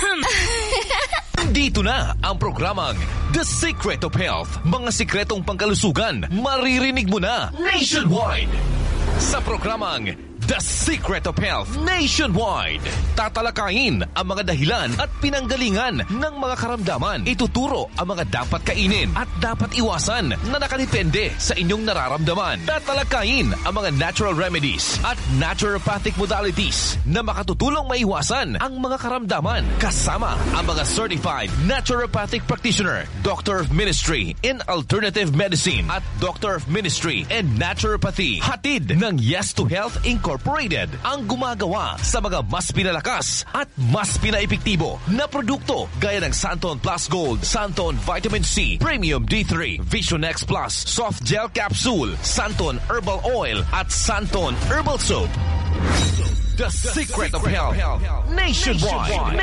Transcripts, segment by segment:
Dito na ang programang The Secret of Health. Mga sikretong pangkalusugan, maririnig mo na nationwide. Sa programang The Secret of Health Nationwide, tatalakayin ang mga dahilan at pinanggalingan ng mga karamdaman. Ituturo ang mga dapat kainin at dapat iwasan na nakadepende sa inyong nararamdaman. Tatalakayin ang mga natural remedies at naturopathic modalities na makatutulong maiwasan ang mga karamdaman. Kasama ang mga certified naturopathic practitioner, Doctor of Ministry in Alternative Medicine at Doctor of Ministry in Naturopathy. Hatid ng Yes to Health Incorporated ang gumagawa sa mga mas pinalakas at mas pinaepektibo na produkto gaya ng Santon Plus Gold, Santon Vitamin C, Premium D3, Vision X Plus, Soft Gel Capsule, Santon Herbal Oil at Santon Herbal Soap. The Secret of Health Nationwide.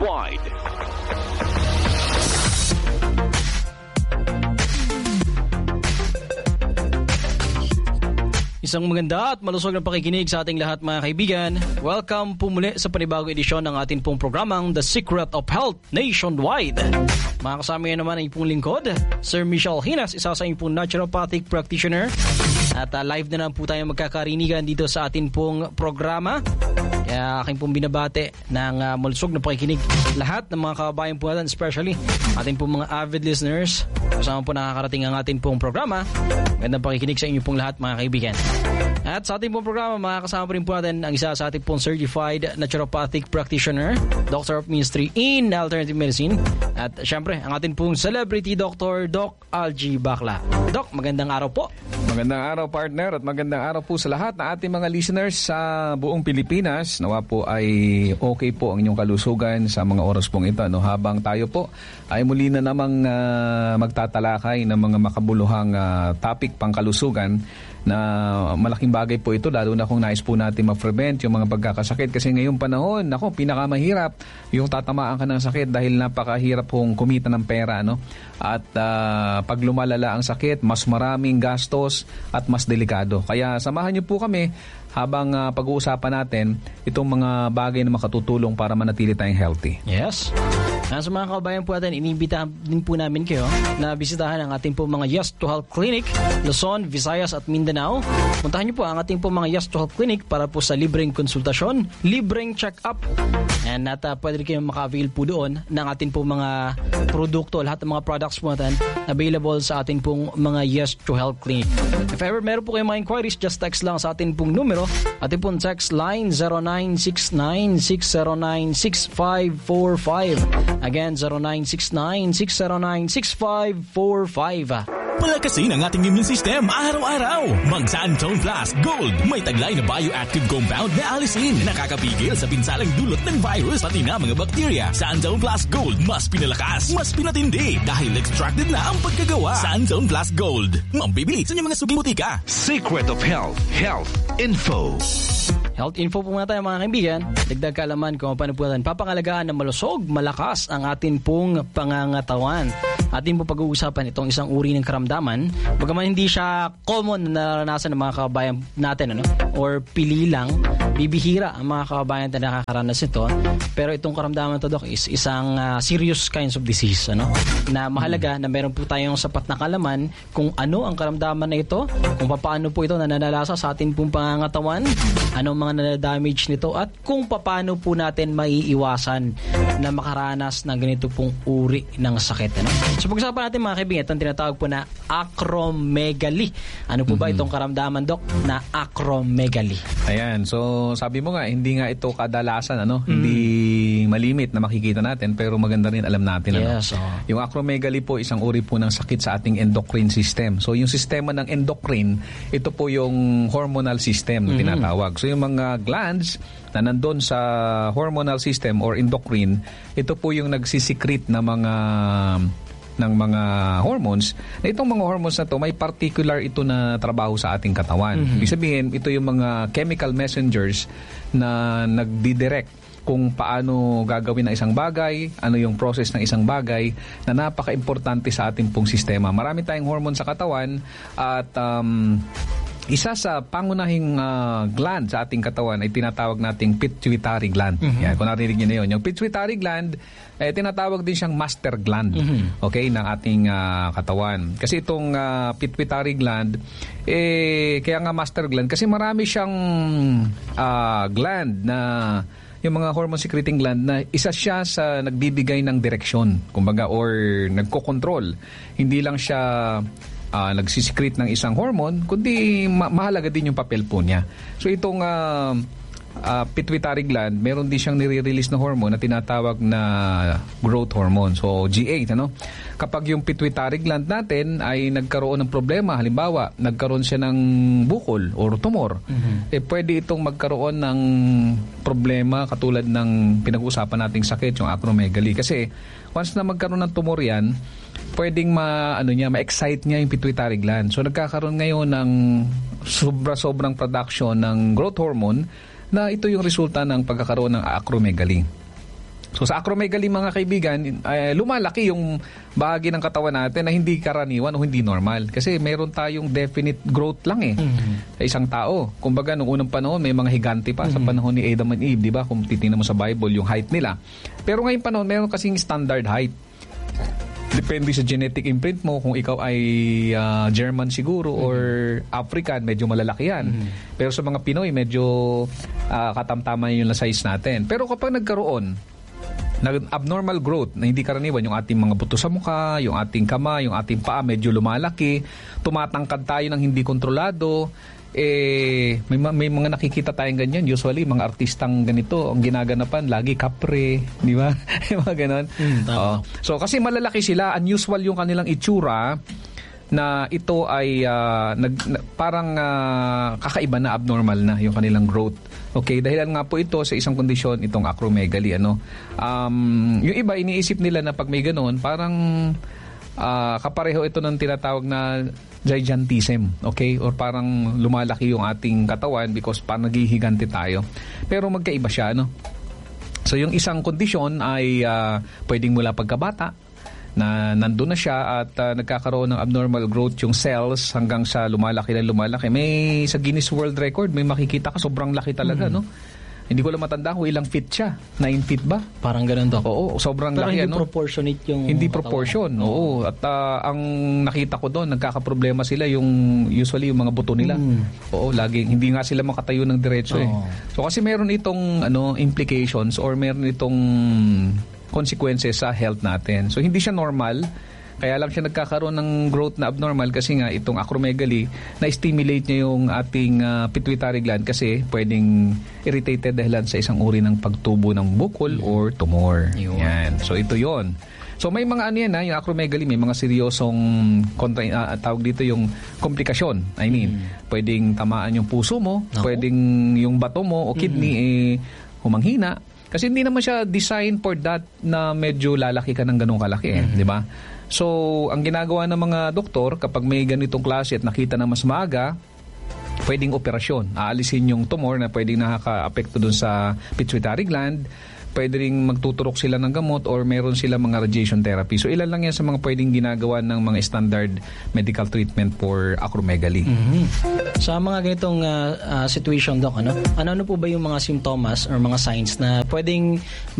Isang maganda at malusog na pakikinig sa ating lahat mga kaibigan. Welcome po muli sa panibagong edisyon ng ating pong programang The Secret of Health Nationwide. Mga kasama yan naman ang ipong lingkod, Sir Michelle Hinas, isa sa ipong naturopathic practitioner. At live na naman po tayo magkakarinigan dito sa ating pong programa. Kaya aking pong binabate ng malusog na pakikinig lahat ng mga kababayan po natin, especially ating pong mga avid listeners. Kasama po nakakarating ang ating pong programa. Magandang pakikinig sa inyo pong lahat mga kaibigan. At sa ating pong programa, makakasama po rin po natin ang isa sa ating pong certified naturopathic practitioner, Doctor of Ministry in Alternative Medicine. At syempre, ang ating pong celebrity doctor, Doc Algie Bacla. Doc, magandang araw po. Magandang araw partner at magandang araw po sa lahat ng ating mga listeners sa buong Pilipinas. Nawa po ay okay po ang inyong kalusugan sa mga oras pong ito. Habang tayo po ay muli na namang magtatalakay ng mga makabuluhang topic pangkalusugan na malaking bagay po ito, lalo na kung nais po natin ma-prevent yung mga pagkakasakit kasi ngayong panahon, pinakamahirap yung tatamaan ka ng sakit dahil napakahirap pong kumita ng pera, at pag lumalala ang sakit, mas maraming gastos at mas delikado. Kaya samahan niyo po kami habang pag-uusapan natin itong mga bagay na makatutulong para manatili tayong healthy. Yes. Sa mga kabayan po natin, inibita din po namin kayo na bisitahan ang ating po mga Yes to Health Clinic, Luzon, Visayas at Mindanao. Puntahan niyo po ang ating po mga Yes to Health Clinic para po sa libreng konsultasyon, libreng check-up. And at pwede rin kayong maka-avail po doon ng ating po mga produkto, lahat ng mga products po natin available sa ating pong mga Yes to Health Clinic. If ever meron po kayong mga inquiries, just text lang sa ating pong numero. Ating pong text line 0969-609-6545. Again, 0969-609-6545. Palakasin ang ating immune system araw-araw. Mag Santon Plus Gold. May taglay na bioactive compound na alisin. Nakakapigil sa pinsalang dulot ng virus pati na mga bakterya. Santon Plus Gold. Mas pinalakas, mas pinatindi. Dahil extracted na ang pagkagawa. Santon Plus Gold. Mambibili sa inyong mga suging butika. Secret of Health Info. Health info po muna tayo mga kaibigan. Dagdag kaalaman kung paano po natin papangalagaan na malusog, malakas ang atin pong pangangatawan. Atin po pag-uusapan itong isang uri ng karamdaman. Bagaman hindi siya common na naranasan ng mga kababayan natin, or pili lang, bibihira ang mga kababayan na nakakaranas ito. Pero itong karamdaman to, Doc, is isang serious kinds of disease, na mahalaga na meron po tayong sapat na kaalaman kung ano ang karamdaman na ito, kung paano po ito nananalasa sa atin pong pangangatawan, anong mga na-damage nito, at kung paano po natin maiiwasan na makaranas ng ganito pong uri ng sakit. So pag-usapan natin mga kaibigan, itong tinatawag po na acromegaly. Ano po ba itong karamdaman, Doc, na acromegaly? Ayan, so sabi mo nga, hindi nga ito kadalasan, hindi malimit na makikita natin, pero maganda rin alam natin. Yes, Yung acromegaly po, isang uri po ng sakit sa ating endocrine system. So yung sistema ng endocrine, ito po yung hormonal system na tinatawag. So yung mga glands na nandun sa hormonal system or endocrine, ito po yung nagsisikret ng mga hormones. Na itong mga hormones na to, may particular ito na trabaho sa ating katawan. Ibig sabihin, ito yung mga chemical messengers na nagdidirect kung paano gagawin ang isang bagay, ano yung process ng isang bagay na napaka-importante sa ating pong sistema. Marami tayong hormone sa katawan at isa sa pangunahing gland sa ating katawan ay tinatawag nating pituitary gland. Yan, kung narinig niyo na yun. Yung pituitary gland, tinatawag din siyang master gland, okay, ng ating katawan. Kasi itong pituitary gland, kaya nga master gland, kasi marami siyang gland na yung mga hormone-secreting gland na isa siya sa nagbibigay ng direksyon, kumbaga, or nagko-control. Hindi lang siya nagsisecrete ng isang hormone, kundi mahalaga din yung papel po niya. So itong pituitary gland, meron din siyang nire-release na hormone na tinatawag na growth hormone. So G8, ano? Kapag yung pituitary gland natin ay nagkaroon ng problema, halimbawa, nagkaroon siya ng bukol or tumor, pwede itong magkaroon ng problema katulad ng pinag-uusapan nating sakit, yung acromegaly. Kasi once na magkaroon ng tumor yan, pwedeng ma-excite niya yung pituitary gland. So nagkakaroon ngayon ng sobrang production ng growth hormone na ito yung resulta ng pagkakaroon ng acromegaly. So sa acromegaly, mga kaibigan, lumalaki yung bahagi ng katawan natin na hindi karaniwan o hindi normal. Kasi meron tayong definite growth lang sa isang tao. Kumbaga, nung unang panahon, may mga higante pa sa panahon ni Adam and Eve, di ba? Kung titingnan mo sa Bible, yung height nila. Pero ngayong panahon, meron kasing standard height. Depende sa genetic imprint mo, kung ikaw ay German siguro or African, medyo malalaki yan. Pero sa mga Pinoy, medyo katamtaman yung size natin. Pero kapag nagkaroon ng abnormal growth na hindi karaniwan, yung ating mga buto sa mukha, yung ating kamay, yung ating paa medyo lumalaki, tumatangkad tayo ng hindi kontrolado, may mga nakikita tayong ganyan. Usually, mga artistang ganito, ang ginaganapan, lagi kapre, di ba? Mga ganon. So, kasi malalaki sila, unusual yung kanilang itsura, na ito ay parang kakaiba na, abnormal na yung kanilang growth. Okay, dahilan nga po ito sa isang kondisyon, itong acromegaly. Yung iba, iniisip nila na pag may ganon, parang kapareho ito ng tinatawag na gigantism, okay? Or parang lumalaki yung ating katawan because parang naghihigante tayo. Pero magkaiba siya, no? So yung isang kondisyon ay pwedeng mula pagkabata na nandun na siya at nagkakaroon ng abnormal growth yung cells hanggang sa lumalaki na lumalaki. May sa Guinness World Record, may makikita ka, sobrang laki talaga, no? Hindi ko lang matanda kung ilang feet siya. 9 feet ba? Parang ganun daw. Oo, sobrang pero laki. Pero hindi proportionate yung hindi proportion, oo. At ang nakita ko doon, nagkakaproblema sila usually yung mga buto nila. Oo, laging hindi nga sila makatayo ng diretso So kasi meron itong implications or meron itong consequences sa health natin. So hindi siya normal. Kaya lang siya nagkakaroon ng growth na abnormal kasi nga itong acromegaly na-stimulate niya yung ating pituitary gland kasi pwedeng irritated dahilan sa isang uri ng pagtubo ng bukol or tumor. Yan. So ito yon. So may mga yung acromegaly, may mga seryosong tawag dito yung komplikasyon. I mean, pwedeng tamaan yung puso mo, pwedeng yung bato mo o kidney humanghina. Kasi hindi naman siya designed for that na medyo lalaki ka ng ganung kalaki, di ba? So, ang ginagawa ng mga doktor, kapag may ganitong klase at nakita na mas maaga, pwedeng operasyon. Aalisin yung tumor na pwedeng nakaka-apekto dun sa pituitary gland. Pwede rin magtuturok sila ng gamot or meron sila mga radiation therapy. So, ilan lang yan sa mga pwedeng ginagawa ng mga standard medical treatment for acromegaly. Sa mga ganitong situation, Doc, ano po ba yung mga simptomas or mga signs na pwedeng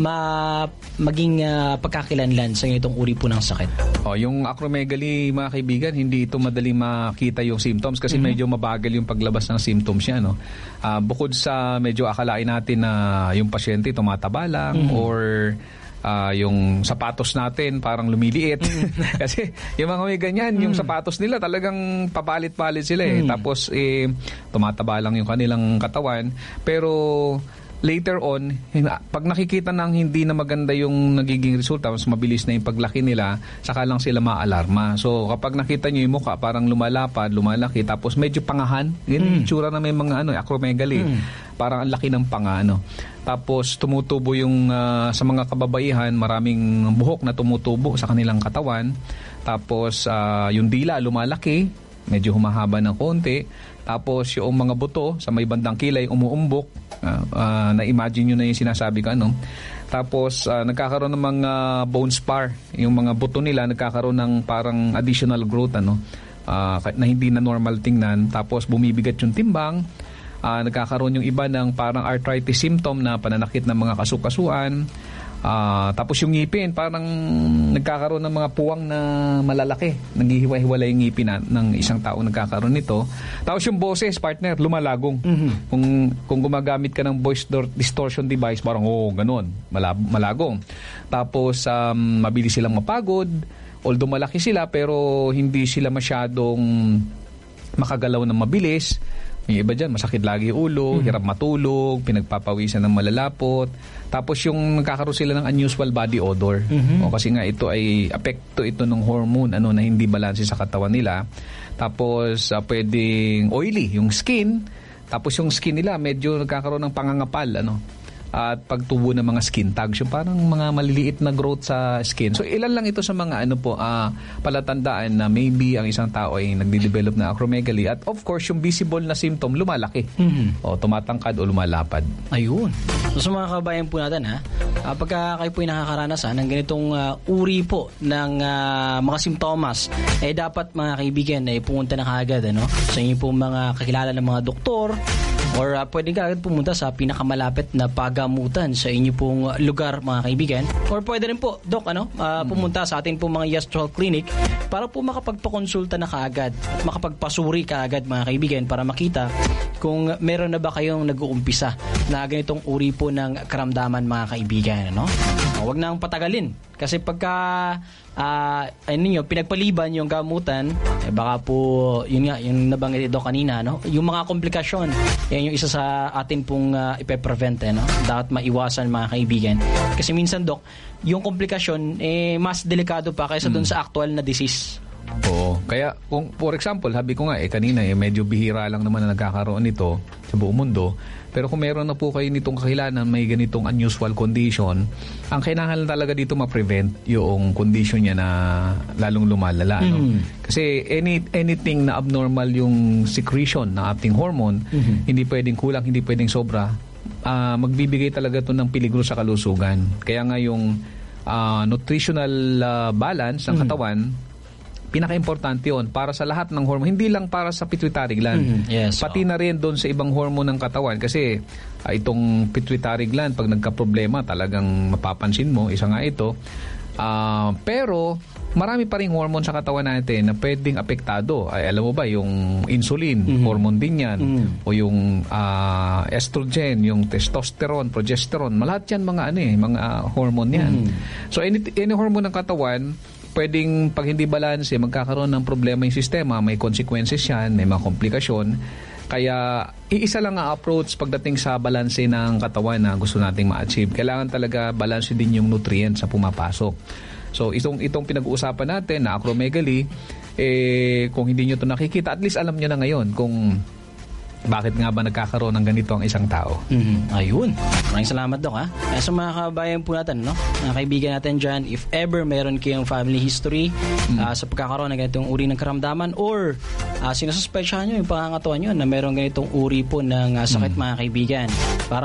maging pagkakilanlan sa ganitong uri po ng sakit? Yung acromegaly, mga kaibigan, hindi ito madaling makita yung symptoms kasi medyo mabagal yung paglabas ng symptoms niya. Bukod sa medyo akalain natin na yung pasyente tumataba lang or yung sapatos natin parang lumiliit. Kasi yung mga may ganyan, yung sapatos nila talagang papalit-palit sila Tapos tumataba lang yung kanilang katawan. Pero later on, pag nakikita ng hindi na maganda yung nagiging resulta, mas mabilis na yung paglaki nila, saka lang sila maalarma. So kapag nakita nyo yung mukha, parang lumalapad, lumalaki, tapos medyo pangahan. Yan yung tsura na may mga acromegaly. Parang ang laki ng panga. Tapos tumutubo yung sa mga kababaihan, maraming buhok na tumutubo sa kanilang katawan. Tapos yung dila lumalaki, medyo humahaba ng konti. Tapos yung mga buto sa may bandang kilay umuumbok. Na-imagine nyo na yung sinasabi ko. Tapos nagkakaroon ng mga bone spar. Yung mga buto nila nagkakaroon ng parang additional growth. na hindi na normal tingnan, tapos bumibigat yung timbang, nagkakaroon yung iba ng parang arthritis symptom na pananakit ng mga kasukasuan. Tapos yung ngipin, parang nagkakaroon ng mga puwang na malalaki. Naghihiwa-hiwala yung ngipin ng isang tao nagkakaroon nito. Tapos yung boses, partner, lumalagong. Kung gumagamit ka ng voice distortion device, parang ganun, malagong. Tapos mabilis silang mapagod. Although malaki sila, pero hindi sila masyadong makagalaw ng mabilis. Yung iba dyan, masakit lagi yung ulo, hirap matulog, pinagpapawisan ng malalapot. Tapos yung nagkakaroon sila ng unusual body odor. Kasi nga ito ay apekto ito ng hormone na hindi balanse sa katawan nila. Tapos pwedeng oily yung skin. Tapos yung skin nila medyo nagkakaroon ng pangangapal, at pagtubo ng mga skin tags, yung parang mga maliliit na growth sa skin. So ilan lang ito sa mga palatandaan na maybe ang isang tao ay nagde-develop na acromegaly. At of course, yung visible na symptom, lumalaki. O tumatangkad o lumalapad. Ayun. So sa mga kabayan po natin, pagka kayo po ay nakakaranasan ng ganitong uri po ng mga simptomas, dapat mga kaibigan ay pumunta na kaagad sa inyo po mga kakilala ng mga doktor, or pwede ka agad pumunta sa pinakamalapit na pagamutan sa inyo pong lugar, mga kaibigan. Or pwede rin po, Doc, pumunta sa atin pong mga Yastral Clinic para po makapagpakonsulta na kaagad at makapagpasuri kaagad, mga kaibigan, para makita kung meron na ba kayong nag-uumpisa na ganitong uri po ng karamdaman, mga kaibigan. Huwag nang patagalin. Kasi pagka pinagpaliban yung gamutan, baka po, yun nga, yung nabanggit ito kanina, yung mga komplikasyon, yan yung isa sa atin pong ipe-prevent, dapat maiwasan, mga kaibigan. Kasi minsan, Doc, yung komplikasyon, mas delikado pa kaysa dun sa actual na disease. Oo. Kaya, kung, for example, sabi ko nga, kanina, medyo bihira lang naman na nagkakaroon nito sa buong mundo. Pero kung meron na po kayo nitong kakilanan, may ganitong unusual condition, ang kailangan talaga dito ma-prevent yung condition niya na lalong lumalala. Kasi anything na abnormal yung secretion ng ating hormone, hindi pwedeng kulang, hindi pwedeng sobra, magbibigay talaga ito ng peligro sa kalusugan. Kaya nga yung nutritional balance ng katawan, pinaka-importante yun para sa lahat ng hormone, hindi lang para sa pituitary gland. Pati na rin doon sa ibang hormone ng katawan, kasi itong pituitary gland, pag nagka-problema, talagang mapapansin mo, isa nga ito. Pero marami pa ring hormone sa katawan natin na pwedeng apektado. Alam mo ba, yung insulin, hormone din yan. O yung estrogen, yung testosterone, progesterone, lahat yan mga hormone yan. So any hormone ng katawan, pwedeng pag hindi balanse, magkakaroon ng problema yung sistema, may consequences yan, may mga komplikasyon. Kaya iisa lang ang approach pagdating sa balanse ng katawan na gusto nating ma-achieve. Kailangan talaga balanse din yung nutrients sa pumapasok. So itong pinag-uusapan natin na acromegaly, kung hindi nyo ito nakikita, at least alam nyo na ngayon kung bakit nga ba nagkakaroon ng ganito ang isang tao. Ayun. Maraming salamat, Doc. Sa mga kabayan po natin, mga kaibigan natin dyan, if ever meron kayong family history sa pagkakaroon ng ganitong uri ng karamdaman, or sinususpetsyahan nyo yung pangangatawan nyo na meron ganitong uri po ng sakit, mga kaibigan, para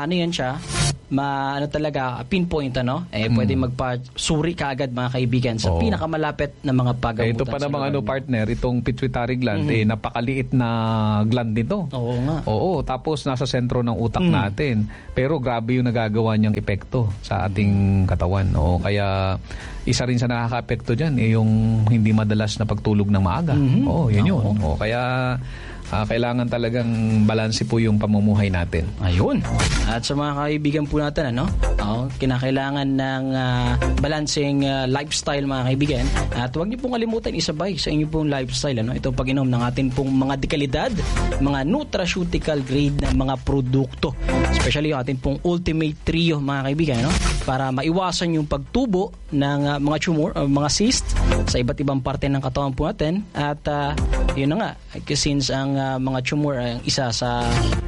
pinpoint, pwede magpasuri kaagad, mga kaibigan, sa pinakamalapit na mga pagamutan. Ito pa namang partner, itong pituitary gland, napakaliit na gland nito. Oo nga. Oo, tapos nasa sentro ng utak natin. Pero grabe yung nagagawa niyang epekto sa ating katawan. Oo, kaya isa rin sa nakaka-epekto dyan, yung hindi madalas na pagtulog ng maaga. Oo, yun yun. Oo, kaya kailangan talagang balanse po yung pamumuhay natin. Ayun. At sa mga kaibigan po natin, kinakailangan ng balancing lifestyle, mga kaibigan. At huwag niyo pong kalimutan isabay sa inyo pong lifestyle, ito pag-inom ng atin pong mga dekalidad, mga nutraceutical grade na mga produkto. Especially yung atin pong Ultimate Trio, mga kaibigan, para maiwasan yung pagtubo ng mga tumor o mga cyst sa iba't ibang parte ng katawan po natin. At yun na nga, since ang mga tumor ay isa sa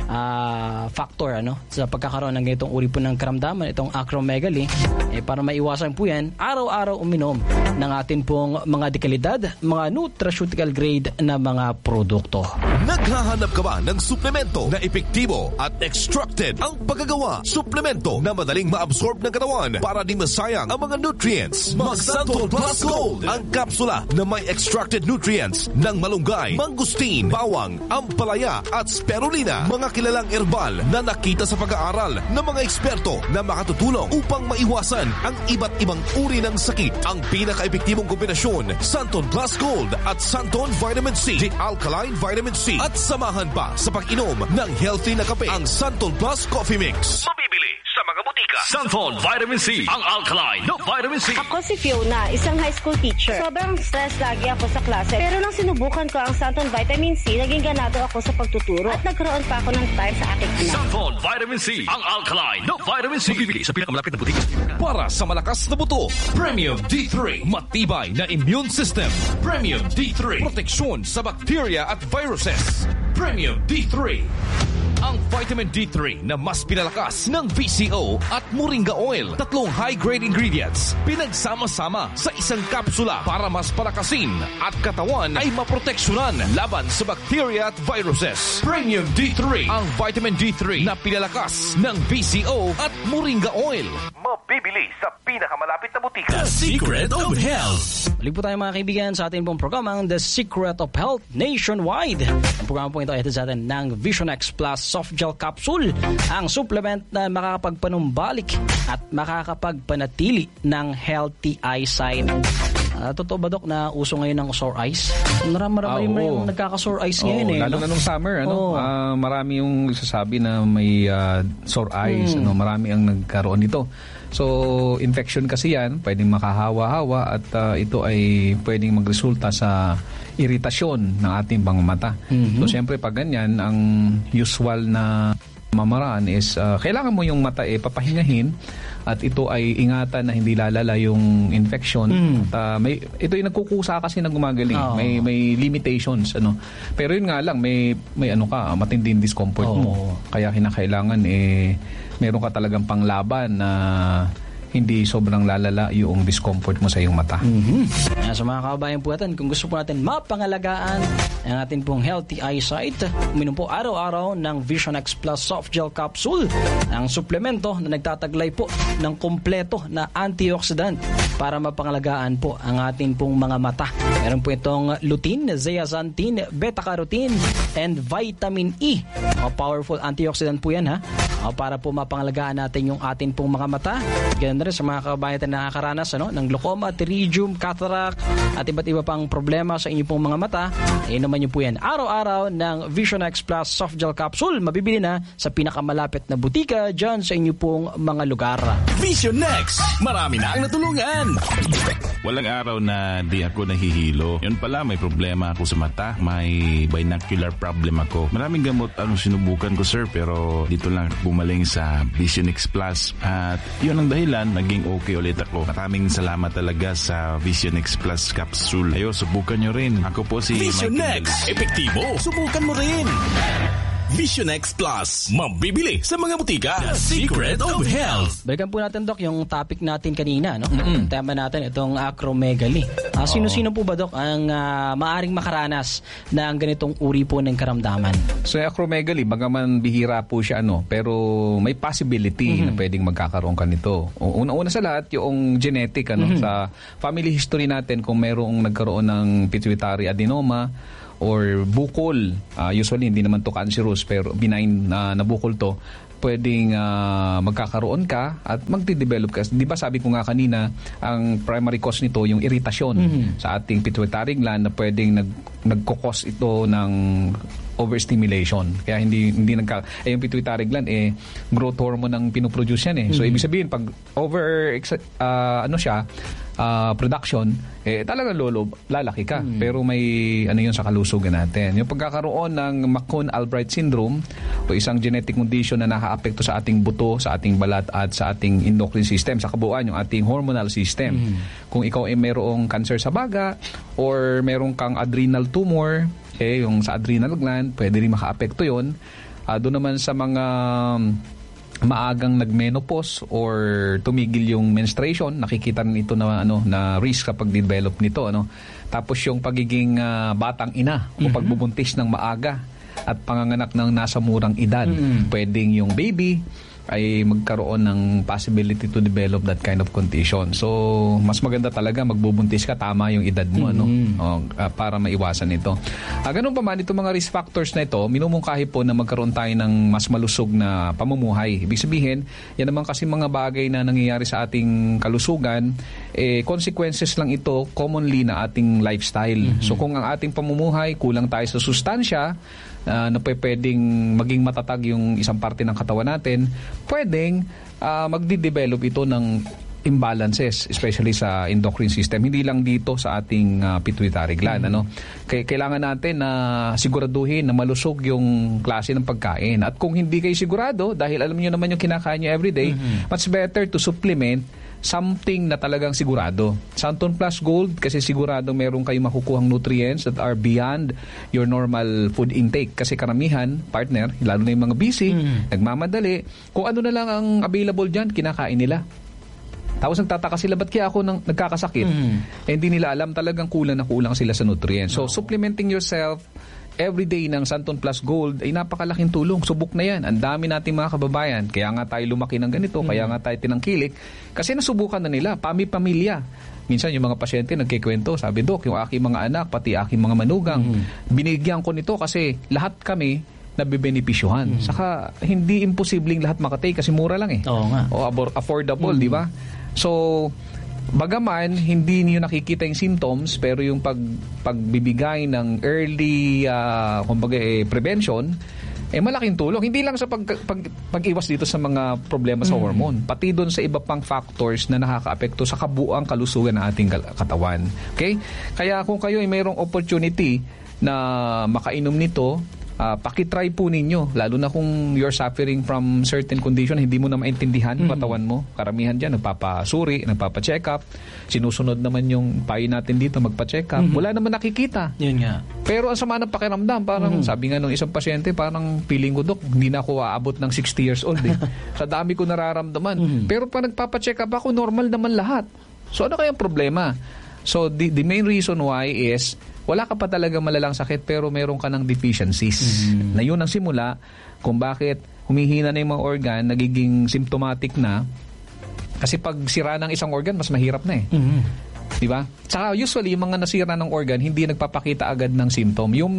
factor sa pagkakaroon ng ganitong uri po ng karamdaman, itong acromegaly. Para maiwasan po yan, araw-araw uminom ng atin pong mga dekalidad, mga nutraceutical grade na mga produkto. Naghahanap ka ba ng suplemento na epektibo at extracted ang paggagawa? Suplemento na madaling ma-absorb ng katawan para di masayang ang mga nutrients. Mag-Santon Plus Gold, ang kapsula na may extracted nutrients ng malunggay, mangustin, bawang, ampalaya at spirulina. Mga kilalang herbal na nakita sa pag-aaral ng mga eksperto na makatutulong upang maiwasan ang iba't ibang uri ng sakit. Ang pinaka-epektibong kombinasyon, Santon Plus Gold at Santon Vitamin C, the Alkaline Vitamin C. At samahan pa sa pag-inom ng healthy na kape, ang Santon Plus Coffee Mix. Mabibili sa mga butika. Santon Vitamin C, ang alkaline na vitamin C. Ako si Fiona, isang high school teacher. Sobrang stress lagi ako sa klase. Pero nang sinubukan ko ang Santon Vitamin C, naging ganado ako sa pagtuturo at nagkaroon pa ako ng time sa aking ina. Santon Vitamin C, ang alkaline na vitamin C. Mabibili sa pinakamalapit na butika. Para sa malakas na buto, Premium D3. Matibay na immune system. Premium D3. Proteksyon sa bacteria at viruses. Premium D3. Ang vitamin D3 na mas pinalakas ng VCO at Moringa Oil. 3 high-grade ingredients pinagsama-sama sa isang kapsula para mas palakasin at katawan ay maproteksyonan laban sa bacteria at viruses. Premium D3. Ang vitamin D3 na pinalakas ng VCO at Moringa Oil. Mabibili sa pinakamalapit na butika. The Secret of Health. Balik po tayo mga kaibigan sa ating pong programang The Secret of Health Nationwide. Ang programa po ito ay sa atin ng Vision X Plus Soft Gel Capsule, ang supplement na makakapagpanumbalik at makakapagpanatili ng healthy eyesight. Totoo ba, Dok, na uso ngayon ng sore eyes? Marami yung nagkaka-sore eyes ngayon. Lalo na nung summer, marami yung sasabi na may sore eyes. Marami ang nagkaroon nito. So, infection kasi yan, pwedeng makahawa-hawa at ito ay pwedeng magresulta sa iritasyon ng ating mga mata. So, siyempre pag ganyan, ang usual na mamaraan is kailangan mo yung mata papahingahin at ito ay ingatan na hindi lalala yung infection. At, ito ay nagkukusa kasi na gumagaling. May limitations. Pero yun nga lang, may matinding discomfort mo. Kaya kinakailangan meron ka talagang panglaban na hindi sobrang lalala yung discomfort mo sa iyong mata. Sa mga kababayan po natin, kung gusto po natin mapangalagaan ang atin pong healthy eyesight, uminom po araw-araw ng Vision X Plus Soft Gel Capsule, ang suplemento na nagtataglay po ng kompleto na antioxidant para mapangalagaan po ang atin pong mga mata. Meron po itong lutein, zeaxanthin, beta-carotene, and vitamin E. Powerful antioxidant po yan, para po mapangalagaan natin yung atin pong mga mata. Ganun na rin sa mga kababayan na nakakaranas ng glaucoma, pterygium, cataract at iba't iba pang problema sa inyong pong mga mata. Naman nyo po yan araw-araw ng Vision X Plus Soft Gel Capsule. Mabibili na sa pinakamalapit na butika dyan sa inyong pong mga lugar. Vision X, marami na ang natulungan. Walang araw na di ako nahihilo. Yun pala, may problema ako sa mata. May binocular problem ako. Maraming gamot ang sinubukan ko, sir, pero dito lang bumaling sa Vision X Plus. At yun ang dahilan, naging okay ulit ako. Maraming salamat talaga sa Vision X Plus Capsule. Ayo, subukan nyo rin. Ako po si Vision Michael X, epektibo. Subukan mo rin. Vision X Plus, mabibili sa mga butika. The Secret of Health. Balikan po natin, Dok, yung topic natin kanina. Tema natin itong acromegaly. Sino-sino po ba, Dok, ang maaring makaranas ng ganitong uri po ng karamdaman? So, acromegaly, bagaman bihira po siya, pero may possibility na pwedeng magkakaroon ka nito. Una sa lahat, yung genetic, sa family history natin, kung merong nagkaroon ng pituitary adenoma or bukol, usually hindi naman to cancerous pero benign na bukol to, pwedeng magkakaroon ka at magde-develop ka. Di ba sabi ko nga kanina, ang primary cause nito yung irritasyon sa ating pituitary gland na pwedeng nagkukos ito ng overstimulation. Kaya hindi yung pituitary gland growth hormone ang pinoproduce yan . So ibig sabihin pag production, talaga lalaki ka. Pero may yun sa kalusugan natin. Yung pagkakaroon ng McCune-Albright syndrome o isang genetic condition na naka-apekto sa ating buto, sa ating balat at sa ating endocrine system, sa kabuuan yung ating hormonal system. Kung ikaw ay mayroong cancer sa baga or mayroong kang adrenal tumor, yung sa adrenal gland, pwede rin makaapekto yun. Doon naman sa mga maagang nagmenopause or tumigil yung menstruation, nakikita rin ito na na risk kapag develop nito, Tapos yung pagiging batang ina o pagbubuntis ng maaga at panganganak ng nasa murang edad, pwedeng yung baby ay magkaroon ng possibility to develop that kind of condition. So, mas maganda talaga magbubuntis ka, tama yung edad mo, para maiwasan ito. Ganun pa man, itong mga risk factors na ito, minumungkahi po na magkaroon tayo ng mas malusog na pamumuhay. Ibig sabihin, yan naman kasi mga bagay na nangyayari sa ating kalusugan, consequences lang ito commonly na ating lifestyle. So, kung ang ating pamumuhay, kulang tayo sa sustansya, na pwedeng maging matatag yung isang parte ng katawan natin, pwedeng magde-develop ito ng imbalances, especially sa endocrine system. Hindi lang dito sa ating pituitary gland. Kailangan natin na siguraduhin na malusog yung klase ng pagkain. At kung hindi kayo sigurado, dahil alam niyo naman yung kinakain niyo everyday, much better to supplement something na talagang sigurado. Santon Plus Gold, kasi sigurado meron kayong makukuhang nutrients that are beyond your normal food intake. Kasi karamihan, partner, lalo na yung mga busy, nagmamadali, kung ano na lang ang available dyan, kinakain nila. Tapos nagtataka sila, ba't kaya ako nagkakasakit? Hindi nila alam, talagang kulang na kulang sila sa nutrients. So, supplementing yourself everyday ng Santon Plus Gold ay napakalaking tulong. Subok na yan. Ang dami nating mga kababayan. Kaya nga tayo lumaki ng ganito, kaya nga tayo tinangkilik. Kasi nasubukan na nila, pamilya. Minsan yung mga pasyente nagkikwento, sabi, Dok, yung aking mga anak, pati aking mga manugang, binigyan ko nito kasi lahat kami nabibenepisyuhan. Saka hindi imposibleng lahat makatay kasi mura lang Oo nga. O affordable, di ba? So, bagaman hindi niyo nakikita yung symptoms, pero yung pagbibigay ng early prevention, malaking tulong. Hindi lang sa pag-iwas dito sa mga problema sa hormone, pati doon sa iba pang factors na nakakaapekto sa kabuuang kalusugan ng ating katawan. Okay? Kaya kung kayo ay mayroong opportunity na makainom nito, pakitry po ninyo, lalo na kung you're suffering from certain condition, hindi mo na maintindihan yung katawan mo. Karamihan dyan, nagpapasuri, nagpapacheck up, sinusunod naman yung payo natin dito, magpa-check up. Wala naman nakikita. Yun nga. Pero ang sama ng pakiramdam, parang sabi nga ng isang pasyente, parang feeling ko, Dok, hindi na ako aabot ng 60 years old Sa dami ko nararamdaman. Pero pag nagpapacheck up ako, normal naman lahat. So ano kaya ang problema? So the main reason why is wala ka pa talaga malalang sakit pero meron ka ng deficiencies. Na yun ang simula kung bakit humihina na yung mga organ, nagiging symptomatic na. Kasi pag sira ng isang organ, mas mahirap na Di ba? Saka usually, yung mga nasira ng organ, hindi nagpapakita agad ng symptom. Yung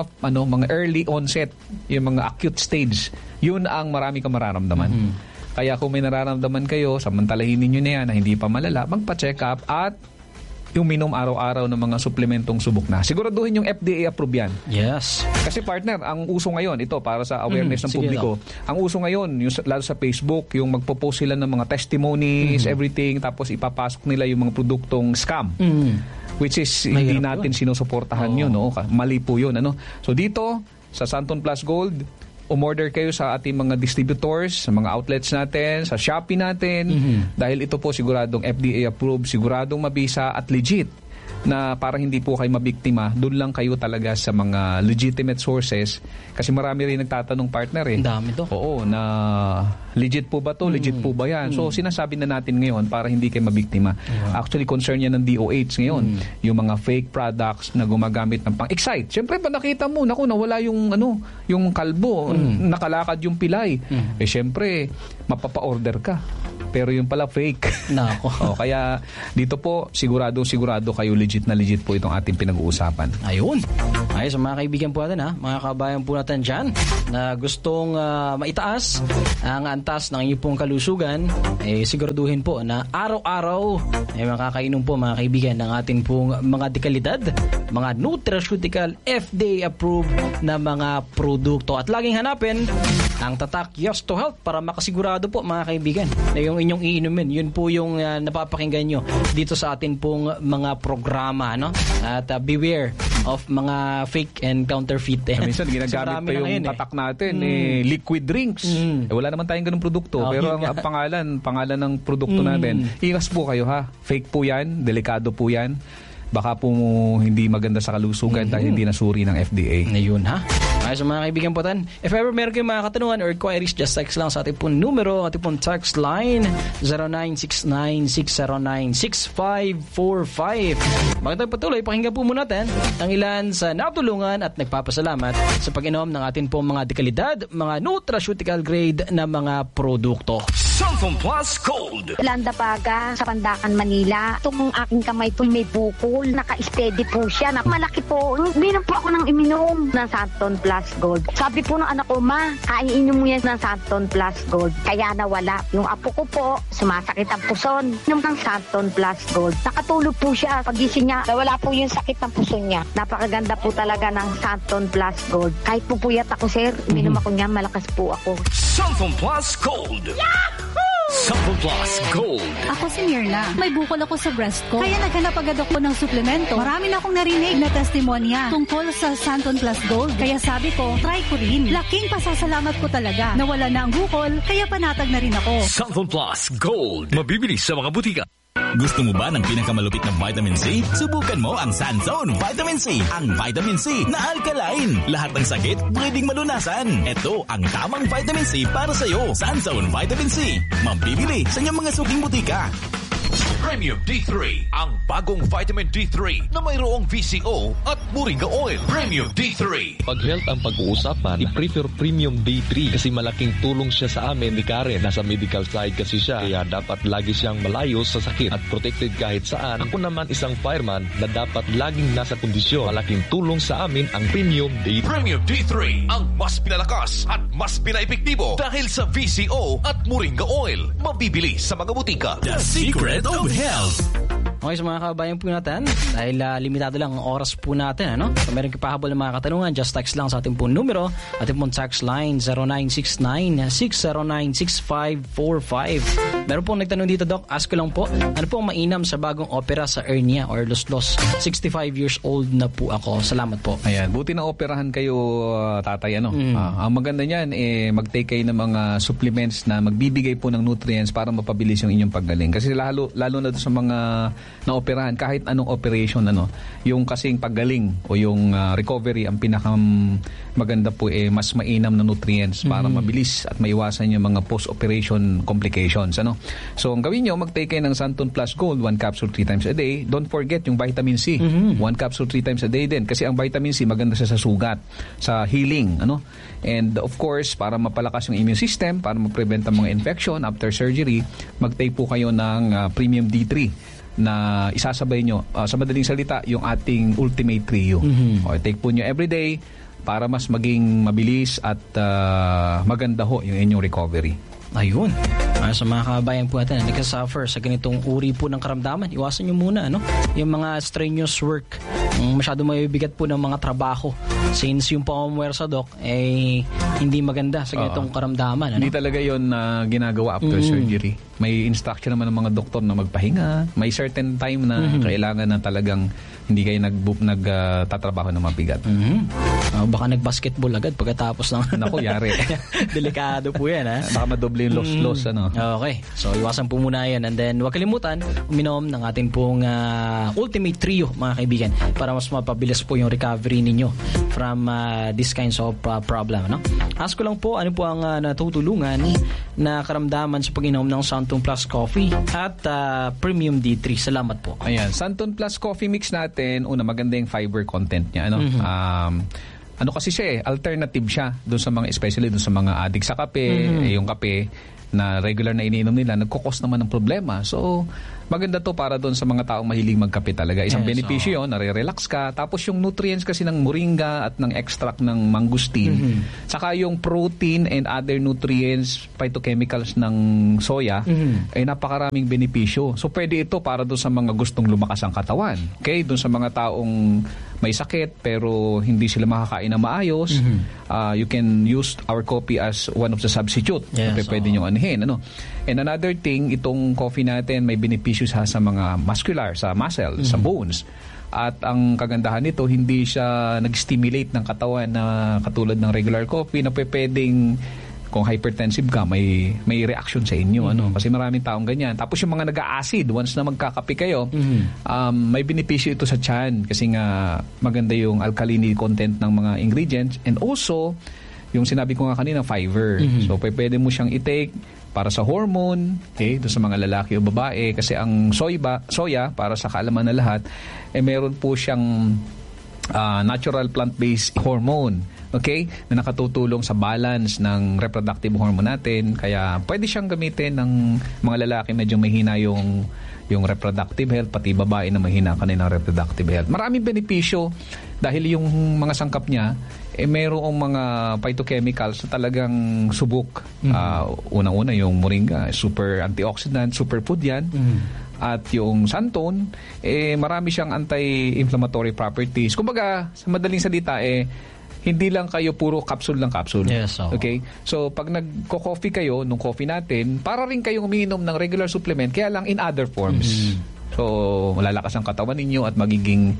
mga early onset, yung mga acute stage, yun ang marami kang mararamdaman. Kaya kung may nararamdaman kayo, samantalahin ninyo na yan na hindi pa malala, magpa-check up at uminom araw-araw ng mga suplementong subok na. Siguraduhin yung FDA approved yan. Yes. Kasi partner, ang uso ngayon, ito para sa awareness ng publiko, ang uso ngayon, yung, lalo sa Facebook, yung magpo-post sila ng mga testimonies, everything, tapos ipapasok nila yung mga produktong scam. Which is, hindi natin sinusuportahan yun. Mali po yun. So dito, sa Santon Plus Gold, umorder kayo sa ating mga distributors, sa mga outlets natin, sa Shopee natin, dahil ito po siguradong FDA approved, siguradong mabisa at legit, na para hindi po kayo mabiktima, doon lang kayo talaga sa mga legitimate sources. Kasi marami rin nagtatanong, partner Ang dami to. Oo, na legit po ba to? Legit po ba yan? So sinasabi na natin ngayon para hindi kayo mabiktima. Actually, concern yan ng DOH ngayon. Yung mga fake products na gumagamit ng pang-excite. Siyempre, pa nakita mo, naku, nawala yung kalbo, nakalakad yung pilay. Siyempre, mapapa-order ka. Pero yung pala fake. Nako. Kaya dito po, sigurado kayo legit po itong ating pinag-uusapan. Ayun. Ayos, mga kaibigan po natin, mga kabayan po natin dyan na gustong maitaas ang antas ng inyong pong kalusugan, siguraduhin po na araw-araw ay makakainom po, mga kaibigan, ng ating pong mga dekalidad, mga nutraceutical FDA approved na mga produkto. At laging hanapin ang tatak Yes to Health para makasigurado po, mga kaibigan, na yung inyong iinumin, yun po yung napapakinggan nyo dito sa atin pong mga programa, At beware of mga fake and counterfeit. Minsan ginagamit pa yung tatak natin, liquid drinks. Wala naman tayong ganung produkto. Pero ang pangalan ng produkto natin, ingas po kayo ha. Fake po yan, delikado po yan. baka po hindi maganda sa kalusugan dahil hindi nasuri ng FDA. Ayun ha. Ay, sa mga kaibigan po tan, if ever meron kayong mga katanungan or queries, just text lang sa ating pong numero, ating pong text line 0969-609-6545. Bago tayo patuloy, pakinggan po muna natin ang ilan sa natulungan at nagpapasalamat sa pag-inom ng ating pong mga dekalidad, mga nutraceutical grade na mga produkto. Santon Plus Gold. Landapaga sa Pandakan, Manila. Itong aking kamay po may bukol. Naka-steady po siya. Malaki po. Bilang po ako ng iminom ng Santon Plus Gold. Sabi po ng anak ko, ma, kaiinom mo yan ng Santon Plus Gold. Kaya nawala. Yung apo ko po, sumasakit ang puson. Inom ng Santon Plus Gold. Nakatulog po siya. Pagising niya, nawala po yung sakit ng puson niya. Napakaganda po talaga ng Santon Plus Gold. Kahit po puyat ako, sir, iminom ako niya, malakas po ako. Santon Plus Gold. Santon Plus Gold. Ako si Mirna. May bukol ako sa breast ko. Kaya naghanap agad ako ng suplemento. Marami na akong narinig na testimonya tungkol sa Santon Plus Gold. Kaya sabi ko, try ko rin. Laking pasasalamat ko talaga. Nawala na ang bukol, kaya panatag na rin ako. Santon Plus Gold. Mabibili sa mga butika. Gusto mo ba ng pinakamalupit na vitamin C? Subukan mo ang Sunzone Vitamin C. Ang vitamin C na alkaline. Lahat ng sakit pwedeng malunasan. Ito ang tamang vitamin C para sa'yo. Sunzone Vitamin C. Mabibili sa inyong mga suking butika. Premium D3, ang bagong vitamin D3 na mayroong VCO at Moringa Oil. Premium D3. Pag health ang pag-uusapan, i-prefer Premium D3 kasi malaking tulong siya sa amin ni Karen. Nasa medical side kasi siya, kaya dapat lagi siyang malayo sa sakit at protected kahit saan. Ako naman isang fireman na dapat laging nasa kondisyon. Malaking tulong sa amin ang Premium D3. Premium D3, ang mas pinalakas at mas pinaepektibo dahil sa VCO at Moringa Oil. Mabibili sa mga butika. The Secret of Health. Okay, sa mga kabayan po natin, dahil limitado lang ang oras po natin, ano? Kung meron kapahabol ng mga katanungan, just text lang sa ating pong numero, ating pong text line 0969-609-6545. Meron pong nagtanong dito, Doc, ask ko lang po, ano po ang mainam sa bagong opera sa hernia or luslos? 65 years old na po ako. Salamat po. Ayan, buti na operahan kayo, tatay, ano? Ang maganda niyan, mag-take kayo ng mga supplements na magbibigay po ng nutrients para mapabilis yung inyong paggaling. Kasi lalo na doon sa mga na-operahan, kahit anong operation, yung kasing paggaling o yung recovery, ang maganda po mas mainam na nutrients para mabilis at maiwasan yung mga post-operation complications. So, ang gawin nyo, mag-take kayo ng Santon Plus Gold, 1 capsule 3 times a day. Don't forget yung vitamin C. 1 capsule 3 times a day din. Kasi ang vitamin C, maganda siya sa sugat, sa healing. And of course, para mapalakas yung immune system, para ma-prevent ang mga infection after surgery, mag-take po kayo ng Premium D3 na isasabay nyo, sa madaling salita, yung ating Ultimate Trio. Take po nyo everyday para mas maging mabilis at maganda ho yung inyong recovery. Ayun. Sa mga kabayan po natin na nagkasuffer sa ganitong uri po ng karamdaman, iwasan nyo muna, yung mga strenuous work, masyado mabibigat po ng mga trabaho. Since yung pamumuwersa, Doc, hindi maganda sa ganitong karamdaman. Hindi talaga yun ginagawa after surgery. May instruction naman ng mga doktor na magpahinga. May certain time na kailangan na talagang hindi kayo nagtatrabaho ng mabigat. Baka nag-basketball agad pagkatapos ng... Naku, yari. Delikado po yan, ha? Baka madoble yung loss. Okay. So, iwasan po muna yan. And then, huwag kalimutan, uminom ng ating pong Ultimate Trio, mga kaibigan, para mas mapabilis po yung recovery ninyo from this kinds of problem. Ask ko lang po, ano po ang natutulungan na karamdaman sa pag-inom ng Santon Plus Coffee at Premium D3. Salamat po. Ayan, Santon Plus Coffee Mix natin, maganda yung fiber content niya. Kasi siya alternative siya doon sa mga, especially doon sa mga addict sa kape. Yung kape na regular na iniinom nila, nagkukos naman ng problema. So, maganda to para doon sa mga taong mahilig magkape talaga. Isang benepisyo yun, nare-relax ka. Tapos yung nutrients kasi ng moringa at ng extract ng mangosteen, saka yung protein and other nutrients, phytochemicals ng soya, ay napakaraming benepisyo. So, pwede ito para doon sa mga gustong lumakas ang katawan. Okay? Doon sa mga taong may sakit pero hindi sila makakain na maayos, you can use our coffee as one of the substitute. Pwede nyo anihin. And another thing, itong coffee natin may benepisyo sa mga muscular, sa muscle, sa bones. At ang kagandahan nito, hindi siya nag-stimulate ng katawan na katulad ng regular coffee na pwedeng kung hypertensive ka, may reaction sa inyo. Kasi maraming taong ganyan. Tapos yung mga nag-acid, once na magkakape kayo, may benepisyo ito sa tiyan kasi nga maganda yung alkalinity content ng mga ingredients, and also yung sinabi ko nga kanina, fiber. So pwede mo siyang i-take para sa hormone, okay, doon sa mga lalaki o babae, kasi ang soya, para sa kaalaman na lahat, meron po siyang natural plant-based hormone, okay, na nakatutulong sa balance ng reproductive hormone natin. Kaya pwede siyang gamitin ng mga lalaki medyo mahina yung reproductive health, pati babae na mahina kanilang reproductive health. Maraming benepisyo dahil yung mga sangkap niya mayroong mga phytochemicals na talagang subok. Unang-una yung moringa, super antioxidant, superfood yan. At yung santon, marami siyang anti-inflammatory properties. Kumbaga, sa madaling salita, hindi lang kayo puro capsule lang capsule. Yes, okay? So, pag nagko-coffee kayo, nung coffee natin, para rin kayong umiinom ng regular supplement, kaya lang in other forms. So, malalakas ang katawan ninyo at magiging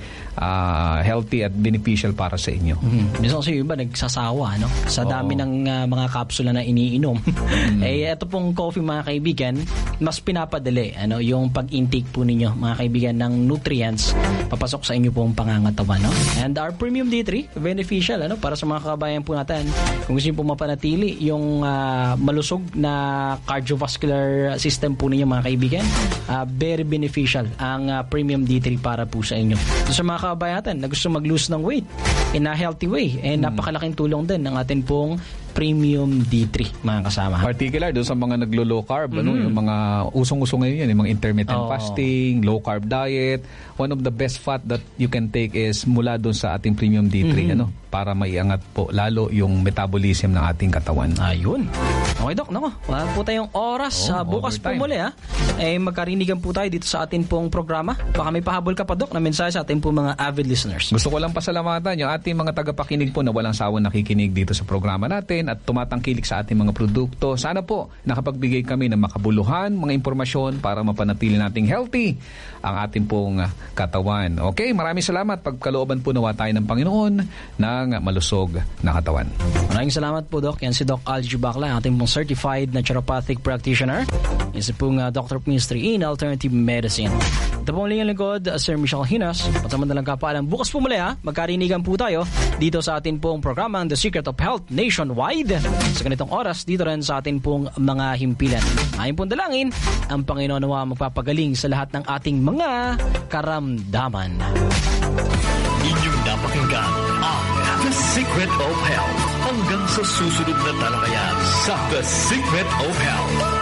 healthy at beneficial para sa inyo. Minsan kasi yung iba nagsasawa, no? Sa dami ng mga kapsula na iniinom. Ito pong coffee, mga kaibigan, mas pinapadali yung pag-intake po ninyo, mga kaibigan, ng nutrients papasok sa inyo pong pangangatawan, no? And our Premium D3, beneficial, para sa mga kabayan po natin. Kung gusto nyo po mapanatili yung malusog na cardiovascular system po ninyo, mga kaibigan, very beneficial ang Premium D3 para po sa inyo. So, sa mga kabayan na gusto mag-lose ng weight in a healthy way, napakalaking tulong din ng atin pong Premium D3, mga kasama. Particular doon sa mga naglo-low carb, yung mga usong-usong ngayon yan, yung mga intermittent fasting, low carb diet. One of the best fat that you can take is mula doon sa ating Premium D3, para maiangat po lalo yung metabolism ng ating katawan. Ayun. Okay, Doc, wala po tayong oras. Bukas po muli, magkarinigan po tayo dito sa ating pong programa. Baka may pahabol ka pa, Doc, na mensahe sa ating pong mga avid listeners. Gusto ko lang pasalamatan yung ating mga tagapakinig po na walang sawang nakikinig dito sa programa natin at tumatangkilik sa ating mga produkto. Sana po nakapagbigay kami ng makabuluhan, mga impormasyon para mapanatili nating healthy ang ating pong katawan. Okay, maraming salamat. Pagkalooban po nawa tayo ng Panginoon ng malusog na katawan. Maraming salamat po, Doc. Yan si Doc Algie Bacla, ating pong certified naturopathic practitioner. Yan si pong Dr. of Ministry in Alternative Medicine. Ito pong linyang lingkod, Sir Michelle Hinas. Patamandalang kapaalam. Bukas po muli, magkarinigan po tayo dito sa ating pong programang The Secret of Health Nationwide. Sa ganitong oras, dito rin sa ating pong mga himpilan. Ayon pong dalangin, ang Panginoon nawa magpapagaling sa lahat ng ating mga karamdaman. Inyong napakinggan ang The Secret of Health. Hanggang sa susunod na talakayan sa The Secret of Health.